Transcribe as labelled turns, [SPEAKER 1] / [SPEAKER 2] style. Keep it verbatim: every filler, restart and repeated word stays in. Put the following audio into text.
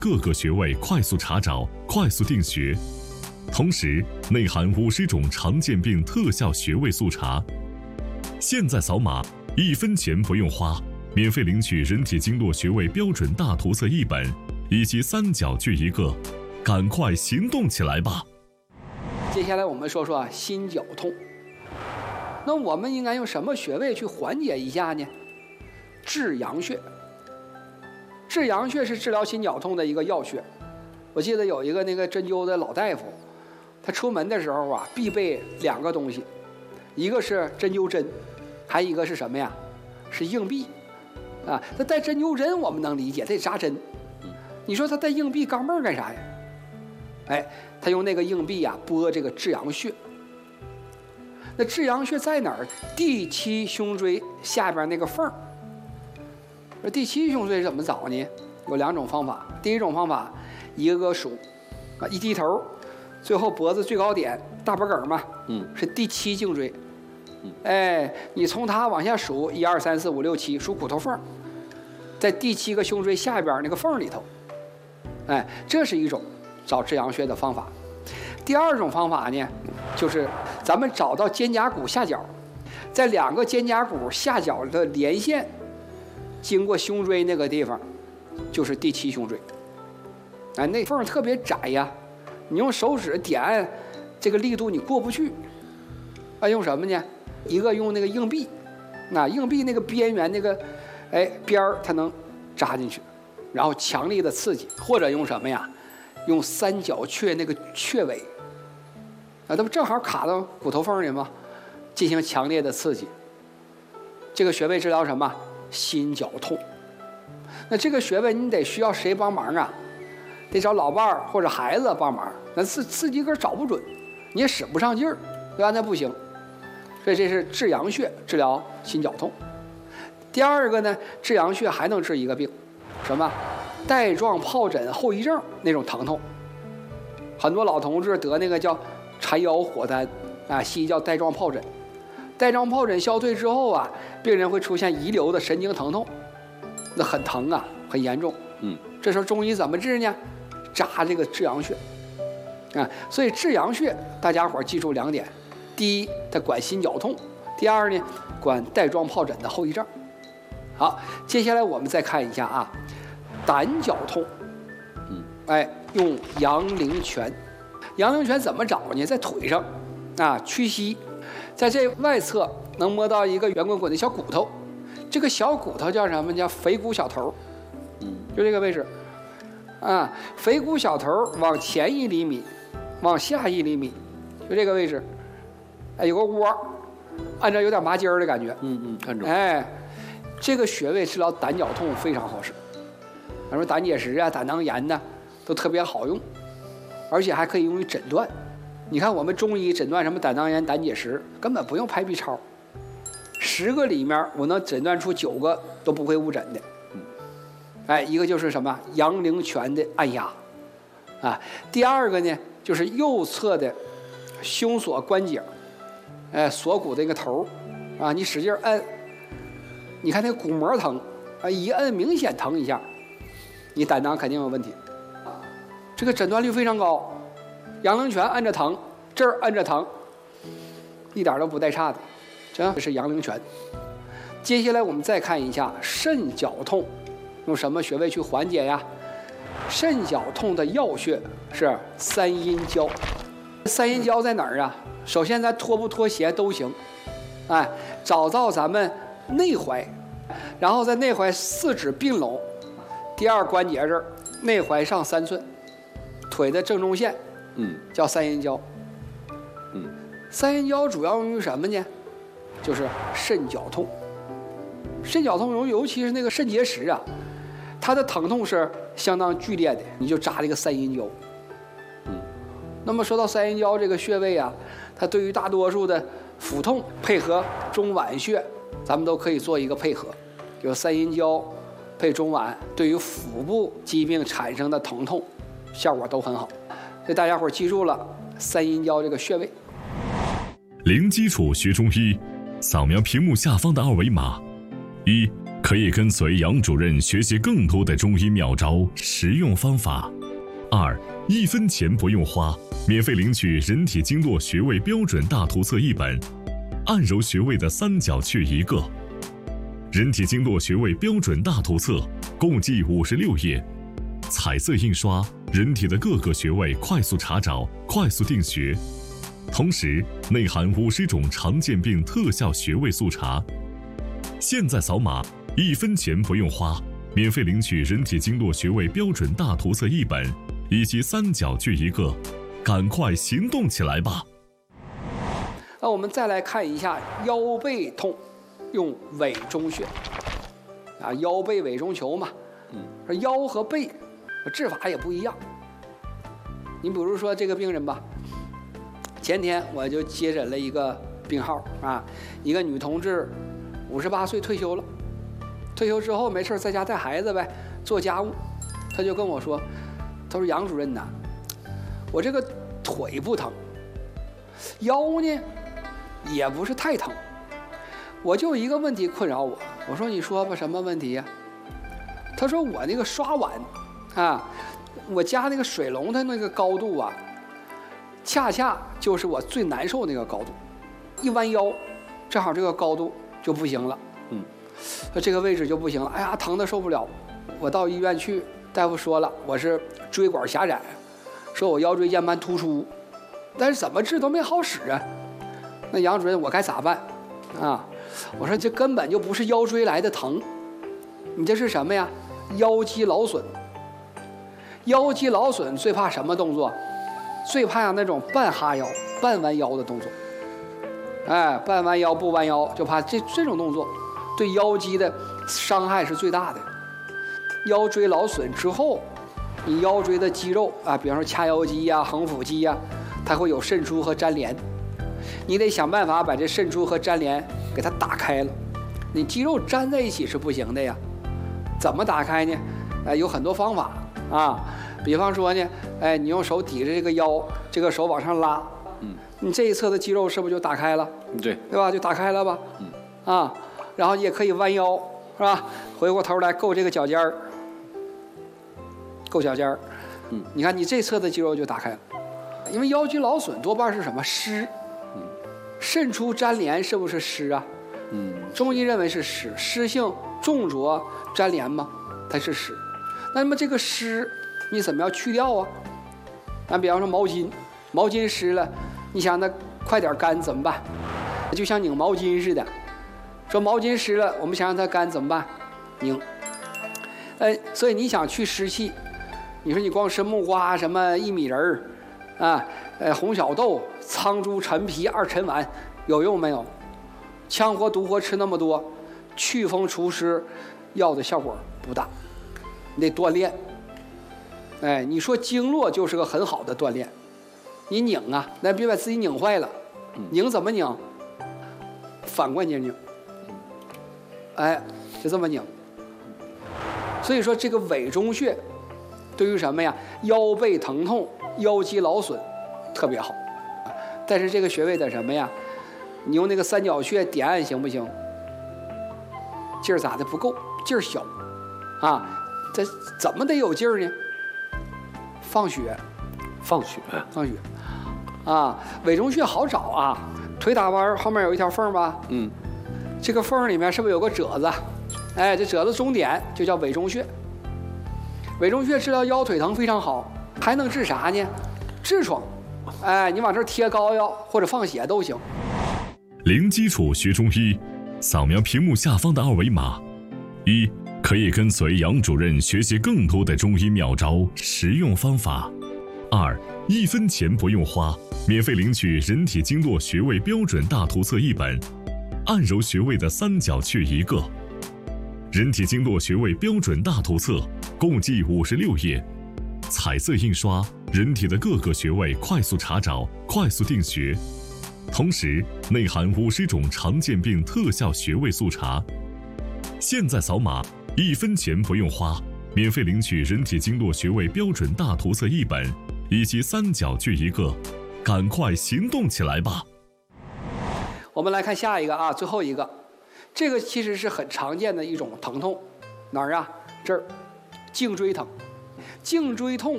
[SPEAKER 1] 各个穴位快速查找、快速定穴，同时内含五十种常见病特效穴位速查。现在扫码，一分钱不用花，免费领取人体经络穴位标准大图册一本，以及三角锯一个，赶快行动起来吧！
[SPEAKER 2] 接下来我们说说心绞痛。那我们应该用什么穴位去缓解一下呢？至阳穴。至阳穴是治疗心绞痛的一个要穴。我记得有一个那个针灸的老大夫，他出门的时候啊，必备两个东西，一个是针灸针，还一个是什么呀？是硬币。啊，他带针灸针我们能理解，得扎针。你说他带硬币钢镚干啥呀？哎，他用那个硬币啊拨这个至阳穴。那至阳穴在哪儿？第七胸椎下边那个缝儿。这第七胸椎怎么找呢？有两种方法。第一种方法，一个个数，啊，一低头，最后脖子最高点大脖梗嘛，嗯，是第七颈椎。嗯，哎，你从它往下数，一二三四五六七，数骨头缝，在第七个胸椎下边那个缝里头。哎，这是一种找至阳穴的方法。第二种方法呢，就是咱们找到肩胛骨下角，在两个肩胛骨下角的连线，经过胸椎那个地方，就是第七胸椎。哎，那缝特别窄呀，你用手指点按，这个力度你过不去。啊，用什么呢？一个用那个硬币，那硬币那个边缘那个，哎边儿它能扎进去，然后强力的刺激，或者用什么呀？用三角雀那个雀尾，啊，它不正好卡到骨头缝里吗？进行强烈的刺激。这个穴位治疗什么？心绞痛。那这个穴位你得需要谁帮忙啊？得找老伴儿或者孩子帮忙。那刺刺激根找不准，你也使不上劲儿，对吧？那不行。所以这是至阳穴治疗心绞痛。第二个呢，至阳穴还能治一个病，什么？带状疱疹后遗症那种疼痛。很多老同志得那个叫缠腰火丹啊，西医叫带状疱疹。带状疱疹消退之后啊，病人会出现遗留的神经疼痛，那很疼啊，很严重。嗯，这时候中医怎么治呢？扎这个至阳穴啊。所以至阳穴大家伙记住两点：第一，它管心绞痛；第二呢，管带状疱疹的后遗症。好，接下来我们再看一下啊。胆绞痛，嗯，哎，用阳陵泉。阳陵泉怎么找呢？在腿上，啊，屈膝，在这外侧能摸到一个圆滚滚的小骨头，这个小骨头叫什么？叫腓骨小头，嗯，就这个位置，啊，腓骨小头往前一厘米，往下一厘米，就这个位置，哎，有个窝，按照有点麻筋儿的感觉，嗯嗯，看着，哎，这个穴位治疗胆绞痛非常好使。比如胆结石啊、胆囊炎呐，都特别好用，而且还可以用于诊断。你看我们中医诊断什么胆囊炎、胆结石，根本不用拍 B 超，十个里面我能诊断出九个都不会误诊的。哎，一个就是什么阳陵泉的按压，啊，第二个呢就是右侧的胸锁关节，哎，锁骨这个头，啊，你使劲摁，你看那个骨膜疼，啊，一摁明显疼一下。你胆囊肯定有问题，这个诊断率非常高。阳陵泉按着疼，这儿按着疼，一点都不带差的，这是阳陵泉。接下来我们再看一下肾绞痛，用什么穴位去缓解呀？肾绞痛的要穴是三阴交。三阴交在哪儿啊？首先咱脱不脱鞋都行，哎，找到咱们内踝，然后在内踝四指并拢。第二关节这儿，内踝上三寸，腿的正中线，嗯，叫三阴交。嗯，三阴交主要用于什么呢？就是肾绞痛。肾绞痛尤尤其是那个肾结石啊，它的疼痛是相当剧烈的，你就扎这个三阴交。嗯，那么说到三阴交这个穴位啊，它对于大多数的腹痛配合中脘穴，咱们都可以做一个配合，有三阴交。配中脘，对于腹部疾病产生的疼痛效果都很好，所以大家伙记住了三阴交这个穴位。
[SPEAKER 1] 零基础学中医，扫描屏幕下方的二维码。一、 可以跟随杨主任学习更多的中医妙招、实用方法。二，一分钱不用花，免费领取人体经络穴位标准大图册一本，按揉穴位的三角去一个。人体经络穴位标准大图册共计五十六页，彩色印刷，人体的各个穴位快速查找、快速定穴，同时内含五十种常见病特效穴位速查。现在扫码，一分钱不用花，免费领取人体经络穴位标准大图册一本，以及三角锯一个，赶快行动起来吧！
[SPEAKER 2] 那我们再来看一下腰背痛，用委中穴啊，腰背委中求嘛。嗯，腰和背治法也不一样。你比如说这个病人吧，前天我就接诊了一个病号啊，一个女同志，五十八岁退休了，退休之后没事在家带孩子呗，做家务。她就跟我说，她说杨主任呐，我这个腿不疼，腰呢也不是太疼，我就一个问题困扰我。我说你说吧，什么问题呀？他说我那个刷碗啊，我家那个水龙头那个高度啊，恰恰就是我最难受那个高度，一弯腰正好这个高度就不行了。嗯，这个位置就不行了，哎呀疼得受不了。我到医院去，大夫说了我是椎管狭窄，说我腰椎间盘突出，但是怎么治都没好使啊。那杨主任我该咋办啊？我说这根本就不是腰椎来的疼，你这是什么呀？腰肌劳损。腰肌劳损最怕什么动作？最怕那种半哈腰、半弯腰的动作。哎，半弯腰不弯腰，就怕这这种动作对腰肌的伤害是最大的。腰椎劳损之后，你腰椎的肌肉啊，比方说髂腰肌呀、横腹肌呀，它会有渗出和粘连，你得想办法把这渗出和粘连给它打开了。你肌肉粘在一起是不行的呀，怎么打开呢？哎，有很多方法啊。比方说呢，哎，你用手抵着这个腰，这个手往上拉，嗯，你这一侧的肌肉是不是就打开了？
[SPEAKER 3] 对，
[SPEAKER 2] 对吧？就打开了吧，嗯，啊，然后你也可以弯腰，是吧？回过头来够这个脚尖儿，够脚尖儿，嗯，你看你这侧的肌肉就打开了，因为腰肌劳损多半是什么湿，嗯，渗出粘连是不是湿啊？嗯，中医认为是湿，湿性重浊粘连嘛，它是湿。那么这个湿你怎么样去掉啊？咱比方说毛巾，毛巾湿了，你想它快点干怎么办？就像拧毛巾似的，说毛巾湿了，我们想让它干怎么办？拧。哎，所以你想去湿气，你说你光吃木瓜什么薏米仁儿啊，呃红小豆、苍术、陈皮、二陈丸有用没有？羌活、独活吃那么多，祛风除湿药的效果不大，你得锻炼。哎，你说经络就是个很好的锻炼，你拧啊，那别把自己拧坏了。拧怎么拧？反关节拧。哎，就这么拧。所以说这个委中穴对于什么呀？腰背疼痛、腰肌劳损特别好。但是这个穴位的什么呀？你用那个三角穴点按行不行？劲儿咋的不够？劲儿小啊，这怎么得有劲儿呢？放血，
[SPEAKER 3] 放血，
[SPEAKER 2] 放血，啊，委中穴好找啊，腿打弯后面有一条缝吧，嗯，这个缝里面是不是有个褶子？哎，这褶子中点就叫委中穴。委中穴治疗腰腿疼非常好，还能治啥呢？痔疮，哎，你往这儿贴膏药或者放血都行。
[SPEAKER 1] 零基础学中医，扫描屏幕下方的二维码，一。可以跟随杨主任学习更多的中医妙招、实用方法。二，一分钱不用花，免费领取人体经络穴位标准大图册一本，按揉穴位的三角去一个。人体经络穴位标准大图册共计五十六页，彩色印刷，人体的各个穴位快速查找、快速定穴，同时内含五十种常见病特效穴位速查。现在扫码，一分钱不用花，免费领取人体经络穴位标准大图册一本，以及三角锯一个，赶快行动起来吧！
[SPEAKER 2] 我们来看下一个啊，最后一个， 这个其实是很常见的一种疼痛，哪儿啊？这儿，颈椎疼。颈椎痛